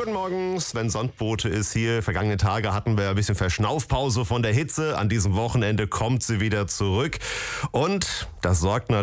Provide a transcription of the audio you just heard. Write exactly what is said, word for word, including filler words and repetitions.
Guten Morgen, Sven Sandbote ist hier. Vergangene Tage hatten wir ein bisschen Verschnaufpause von der Hitze. An diesem Wochenende kommt sie wieder zurück. Und das sorgt natürlich